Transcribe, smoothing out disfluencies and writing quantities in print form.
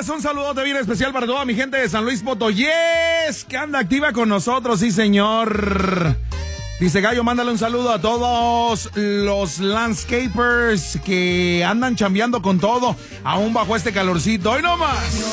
días, un saludote bien especial para toda mi gente de San Luis Potosí, que anda activa con nosotros, sí señor. Dice Gallo, mándale un saludo a todos los landscapers que andan chambeando con todo, aún bajo este calorcito. ¡Hoy no más!